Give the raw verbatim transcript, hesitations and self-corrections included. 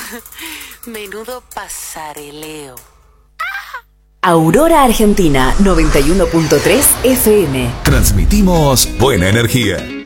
Menudo pasareleo. Aurora Argentina noventa y uno punto tres F M. Transmitimos buena energía.